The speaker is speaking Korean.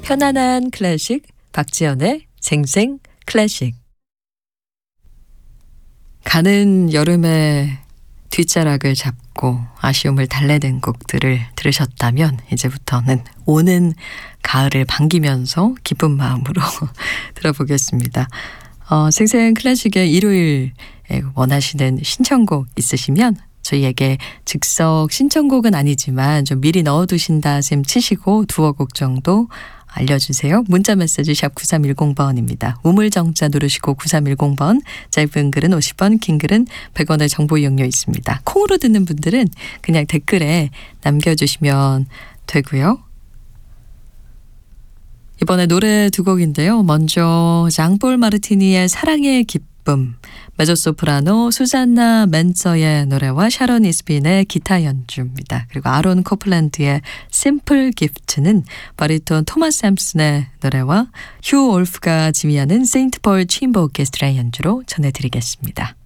편안한 클래식 박지연의 생생 클래식. 가는 여름의 뒷자락을 잡고 아쉬움을 달래는 곡들을 들으셨다면 이제부터는 오는 가을을 반기면서 기쁜 마음으로 들어보겠습니다. 생생 클래식의 일요일 원하시는 신청곡 있으시면 저희에게 즉석 신청곡은 아니지만 좀 미리 넣어두신다 셈 치시고 두어 곡 정도 알려주세요. 문자메시지 샵 9310번입니다. 우물정자 누르시고 9310번, 짧은 글은 50원, 긴 글은 100원의 정보 이용료 있습니다. 콩으로 듣는 분들은 그냥 댓글에 남겨주시면 되고요. 이번에 노래 두 곡인데요. 먼저 장볼 마르티니의 사랑의 기쁨, 메조소프라노 수잔나 맨서의 노래와 샤론 이스빈의 기타 연주입니다. 그리고 아론 코플랜드의 심플 기프트는 바리톤 토마스 햄슨의 노래와 휴 올프가 지휘하는 세인트 폴 체인버 오케스트라의 연주로 전해드리겠습니다.